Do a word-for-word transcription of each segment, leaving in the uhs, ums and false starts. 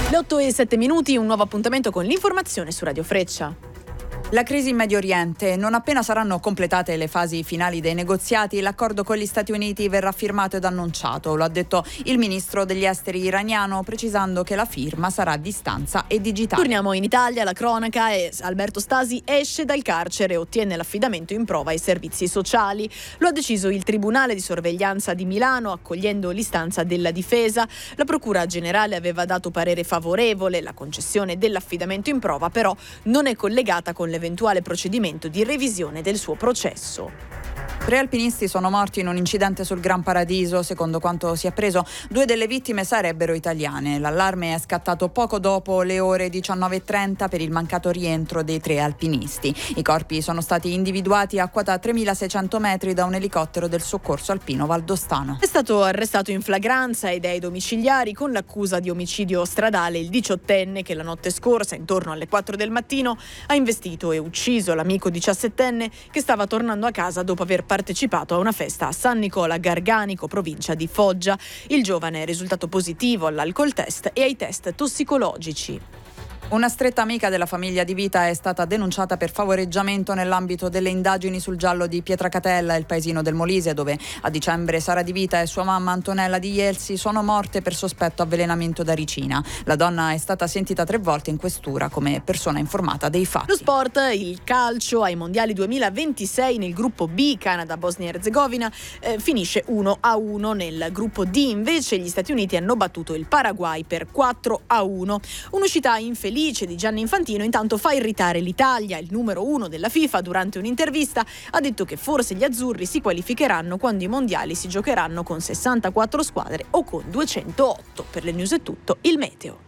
Le otto e sette minuti, un nuovo appuntamento con l'informazione su Radio Freccia. La crisi in Medio Oriente. Non appena saranno completate le fasi finali dei negoziati, l'accordo con gli Stati Uniti verrà firmato ed annunciato. Lo ha detto il ministro degli esteri iraniano, precisando che la firma sarà a distanza e digitale. Torniamo in Italia, la cronaca è Alberto Stasi esce dal carcere e ottiene l'affidamento in prova ai servizi sociali. Lo ha deciso il Tribunale di Sorveglianza di Milano, accogliendo l'istanza della difesa. La Procura Generale aveva dato parere favorevole. La concessione dell'affidamento in prova però non è collegata con l'eventuale procedimento di revisione del suo processo. Tre alpinisti sono morti in un incidente sul Gran Paradiso. Secondo quanto si è appreso, due delle vittime sarebbero italiane. L'allarme è scattato poco dopo le ore diciannove e trenta per il mancato rientro dei tre alpinisti. I corpi sono stati individuati a quota tremilaseicento metri da un elicottero del soccorso alpino valdostano. È stato arrestato in flagranza ed è ai domiciliari con l'accusa di omicidio stradale il diciottenne che la notte scorsa, intorno alle quattro del mattino, ha investito e ucciso l'amico diciassettenne che stava tornando a casa dopo aver partecipato a una festa a San Nicola Garganico, provincia di Foggia. Il giovane è risultato positivo all'alcol test e ai test tossicologici. Una stretta amica della famiglia Di Vita è stata denunciata per favoreggiamento nell'ambito delle indagini sul giallo di Pietracatella, il paesino del Molise, dove a dicembre Sara Di Vita e sua mamma Antonella Di Ielsi sono morte per sospetto avvelenamento da ricina. La donna è stata sentita tre volte in questura come persona informata dei fatti. Lo sport, il calcio ai mondiali duemilaventisei nel gruppo B, Canada-Bosnia Erzegovina, eh, finisce uno a uno. Nel gruppo D invece gli Stati Uniti hanno battuto il Paraguay per quattro a uno. Un'uscita infelice di Gianni Infantino intanto fa irritare l'Italia. Il numero uno della FIFA durante un'intervista ha detto che forse gli azzurri si qualificheranno quando i mondiali si giocheranno con sessantaquattro squadre o con duecentootto. Per le news è tutto, il meteo.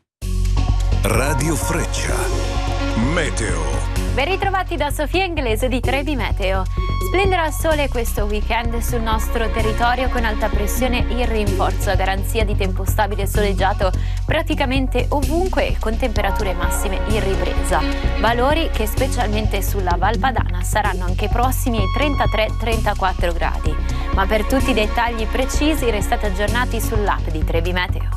Radio Freccia Meteo. Ben ritrovati da Sofia Inglese di Trebi Meteo. Splenderà il sole questo weekend sul nostro territorio con alta pressione in rinforzo, a garanzia di tempo stabile e soleggiato praticamente ovunque con temperature massime in ripresa. Valori che specialmente sulla Val Padana saranno anche prossimi ai trentatré trentaquattro gradi. Ma per tutti i dettagli precisi restate aggiornati sull'app di Trebi Meteo.